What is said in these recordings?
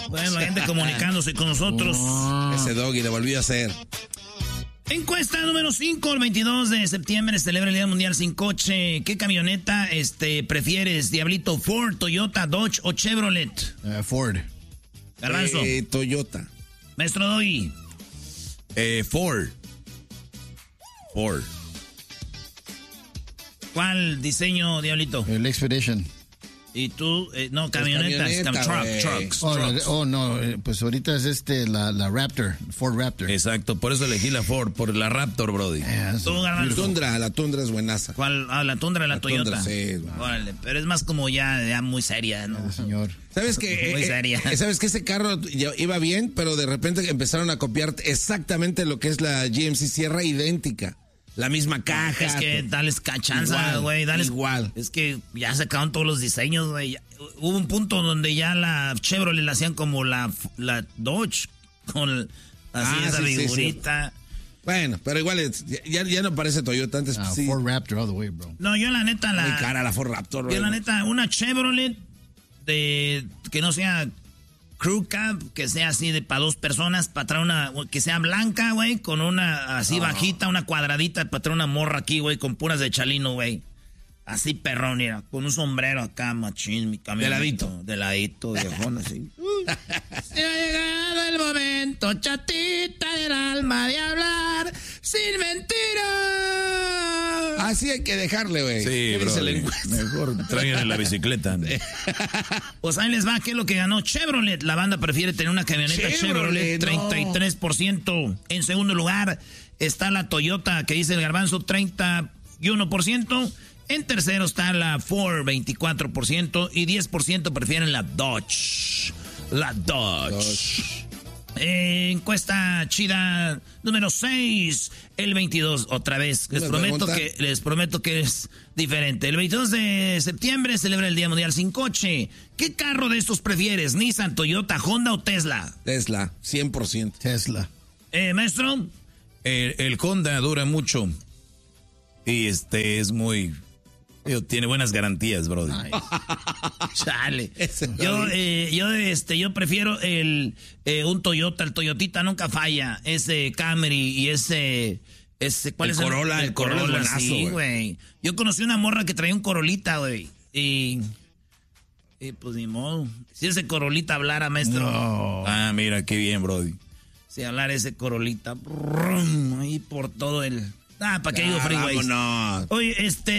Bueno, la gente comunicándose con nosotros. Ese Doggy le volvió a hacer. Encuesta número 5, el 22 de septiembre se celebra el Día Mundial sin Coche. ¿Qué camioneta prefieres, Diablito? ¿Ford, Toyota, Dodge o Chevrolet? Ford. Garbanzo. Toyota. Maestro Doggy. Ford. ¿Cuál diseño, Diablito? El Expedition. ¿Y tú? No, camionetas. Trucks. Pues ahorita es la Raptor, Ford Raptor. Exacto, por eso elegí la Ford, por la Raptor, Brody. ¿Tú, Garbanzo? La Tundra es buenaza. ¿Cuál? La Tundra, la Toyota. Tundra, sí. Órale, pero es más como ya muy seria, ¿no? Señor. ¿Sabes qué? Muy seria. ¿Sabes que ese carro iba bien, pero de repente empezaron a copiar exactamente lo que es la GMC Sierra, idéntica? La misma caja. Es que dales cachanza, güey. Igual. Es que ya sacaron todos los diseños, güey. Hubo un punto donde ya la Chevrolet la hacían como la Dodge, con esa figurita. Sí. Bueno, pero igual ya no parece Toyota antes. Sí. Ford Raptor all the way, bro. No, yo la neta Muy cara la Ford Raptor, bro. Yo la neta, una Chevrolet que no sea crew cab, que sea así de para dos personas, para traer que sea blanca, güey, con una así bajita, una cuadradita, para traer una morra aquí, güey, con puras de chalino, güey. Así perrón, mira, con un sombrero acá, machín, mi camioneta. De ladito, viejón, así. Se ha llegado el momento, chatita del alma, de hablar sin mentiras. Así hay que dejarle, güey. Sí, bro. Mejor traigan en la bicicleta. Pues ahí les va, ¿qué es lo que ganó Chevrolet? La banda prefiere tener una camioneta Chevrolet, 33%. En segundo lugar está la Toyota, que dice el Garbanzo, 31%. En tercero está la Ford, 24%. Y 10% prefieren la Dodge. La Dodge. Encuesta chida número 6, el 22, otra vez. Les prometo que es diferente. El 22 de septiembre celebra el Día Mundial sin Coche. ¿Qué carro de estos prefieres? ¿Nissan, Toyota, Honda o Tesla? Tesla, 100%. Tesla. Maestro. El Honda dura mucho. Y es muy... tiene buenas garantías, bro. Chale. Yo prefiero un Toyota. El Toyotita nunca falla. Ese Camry y ese ¿cuál es Corolla? El Corolla es buenazo, sí, güey. Yo conocí una morra que traía un Corolita, güey. Y pues ni modo. Si ese Corolita hablara, maestro. No. Ah, mira, qué bien, brody. Si hablara ese Corolita, ahí por todo el... ¿para qué digo freeways? Vámonos. Oye,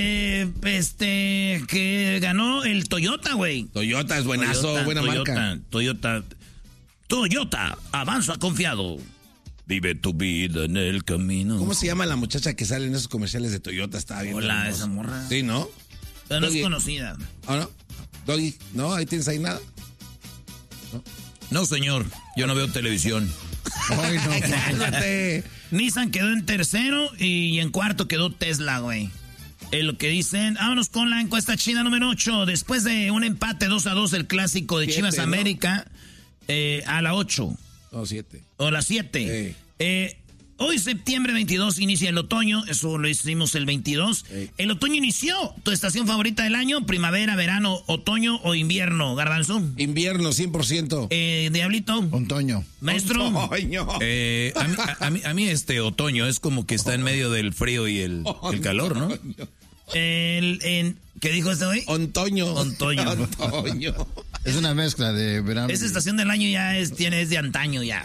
que ganó el Toyota, güey. Toyota es buenazo, buena marca. Toyota, avanza confiado. Vive tu vida en el camino. ¿Cómo se llama la muchacha que sale en esos comerciales de Toyota? Estaba bien. Hola, hermoso. esa morra. Sí, ¿no? Pero no Doggy. es conocida. ¿O no? Doggy, ¿no? ¿Ahí tienes ahí nada? No, señor, yo no veo televisión. Ay, no, Cálmate. Nissan quedó en tercero y en cuarto quedó Tesla, güey. Es lo que dicen. Vámonos con la encuesta china número 8. Después de un empate 2-2, el clásico de 7, Chivas ¿no? América, a la 8. No, 7. O la 7. Hoy, septiembre 22, inicia el otoño. Eso lo hicimos el 22. El otoño inició. ¿Tu estación favorita del año? ¿Primavera, verano, otoño o invierno, Garbanzo? Invierno, 100%. Diablito. Otoño. Maestro. Otoño. A mí otoño es como que está en medio del frío y el calor, ¿no? ¿Qué dijo este güey? Otoño. Otoño. Es una mezcla de verano. Esa estación del año ya es de antaño ya.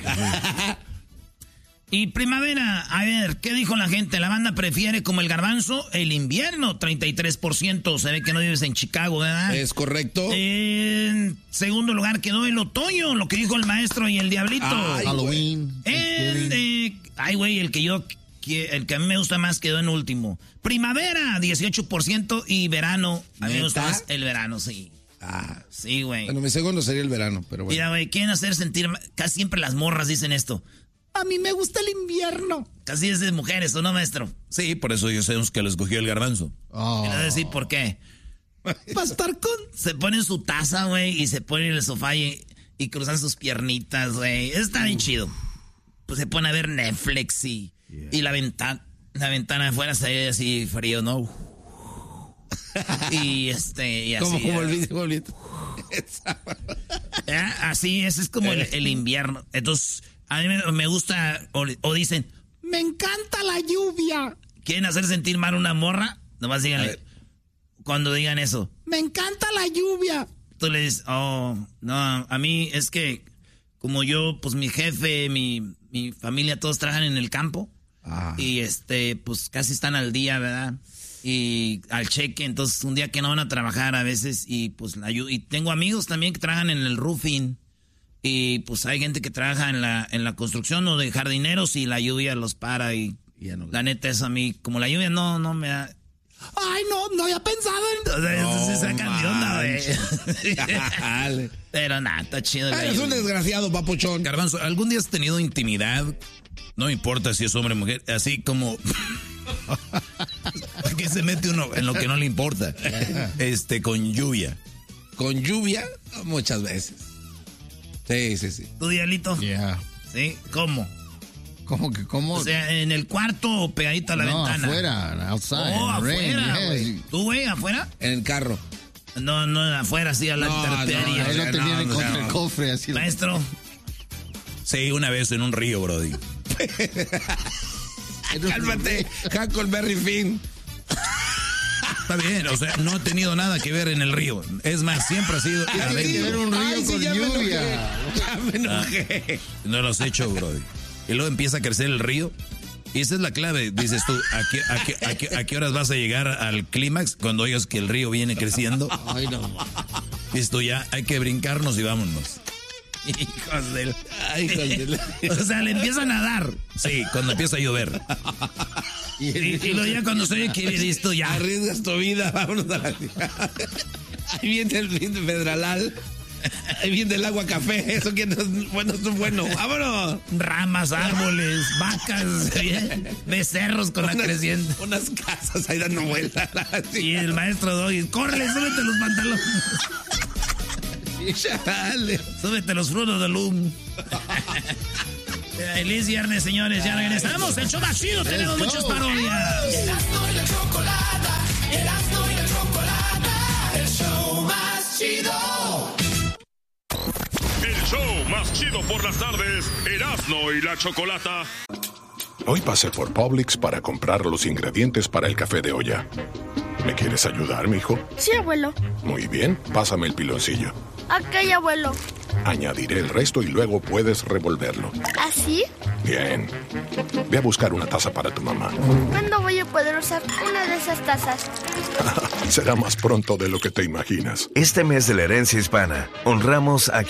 Y primavera, a ver, ¿qué dijo la gente? La banda prefiere, como el Garbanzo, el invierno, 33%. Se ve que no vives en Chicago, ¿verdad? Es correcto. En segundo lugar quedó el otoño, lo que dijo el maestro y el Diablito. Halloween. Ay, güey, el que a mí me gusta más quedó en último. Primavera, 18%, y verano, a mí me gusta más el verano, sí. Sí, güey. Bueno, mi segundo sería el verano, pero bueno. Mira, güey, quieren hacer sentir... Casi siempre las morras dicen esto. A mí me gusta el invierno. Casi es de mujeres, ¿o no, maestro? Sí, por eso yo sé que lo escogió el Garbanzo. Y no decir por qué. Para estar con... Se ponen su taza, güey, y se ponen en el sofá y cruzan sus piernitas, güey. Está bien chido. Pues se pone a ver Netflix y la ventana afuera se ve así frío, ¿no? y así. ¿Cómo volví? Así es como el invierno. Entonces, a mí me gusta, o dicen, me encanta la lluvia. ¿Quieren hacer sentir mal una morra? Nomás díganle, cuando digan eso, me encanta la lluvia. Tú le dices, oh, no, a mí es que como yo, pues mi jefe, mi familia, todos trabajan en el campo. Y pues casi están al día, ¿verdad? Y al cheque, entonces un día que no van a trabajar a veces y pues y tengo amigos también que trabajan en el roofing y pues hay gente que trabaja en la construcción o de jardineros y la lluvia los para y la neta eso a mí, como la lluvia no me da... Ay, no había pensado en... Entonces se sacan de onda, güey. Pero nada, está chido. Es un desgraciado, papuchón. Garbanzo, ¿algún día has tenido intimidad? No importa si es hombre o mujer, así como... que se mete uno en lo que no le importa. Con lluvia. ¿Con lluvia? Muchas veces. Sí. ¿Tu Diablito? Yeah. ¿Sí? ¿Cómo? ¿Cómo? O sea, ¿en el cuarto o pegadito a la ventana? Afuera, outside. Oh, afuera, güey. Yes. ¿Tú, güey, afuera? En el carro. No, afuera, sí, a la terpería. Él lo tenía contra el cofre, así. Maestro. Sí, una vez en un río, brody. Cálmate, Huckleberry Finn. Está bien, o sea, no ha tenido nada que ver en el río. Es más, siempre ha sido Era un río con lluvia. Ya me enojé. No lo has hecho, brody. Y luego empieza a crecer el río. Y esa es la clave, dices tú, ¿a qué horas vas a llegar al clímax cuando oigas que el río viene creciendo? Ay, no. Dices tú, ya hay que brincarnos y vámonos. Hijos del... O sea, le empiezan a dar. Sí, cuando empieza a llover. Y luego ya cuando soy que listo ya. Arriesgas tu vida, vámonos a la ciudad. Ahí viene el fin de Pedralal. Ahí viene el agua café. Eso que no es bueno. Vámonos. Ramas, árboles, vacas, becerros con la creciente. Unas casas ahí dando vueltas. Y el maestro Doggy, córrele, súbete los pantalones. Chale. Súbete los frutos de Loom. Feliz viernes, señores. Ya regresamos. El show más chido. Tenemos muchas parodias. Erasmo y la Chocolata. Erasmo y la Chocolata. El show más chido. El show más chido por las tardes. Erasmo y la Chocolata. Hoy pasé por Publix para comprar los ingredientes para el café de olla. ¿Me quieres ayudar, mijo? Sí, abuelo. Muy bien, pásame el piloncillo. Ok, abuelo. Añadiré el resto y luego puedes revolverlo. ¿Así? Bien. Ve a buscar una taza para tu mamá. ¿Cuándo voy a poder usar una de esas tazas? Será más pronto de lo que te imaginas. Este mes de la herencia hispana, honramos a